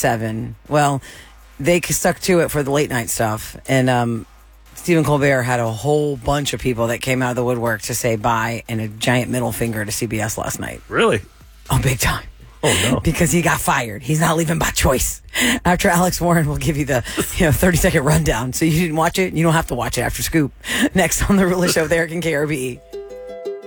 7. Well, they stuck to it for the late night stuff. And Stephen Colbert had a whole bunch of people that came out of the woodwork to say bye and a giant middle finger to CBS last night. Really? Oh, big time. Oh, no. Because he got fired. He's not leaving by choice. After Alex Warren will give you the 30-second rundown. So you didn't watch it, you don't have to watch it after Scoop. Next on The Rula Show with Eric and KRBE.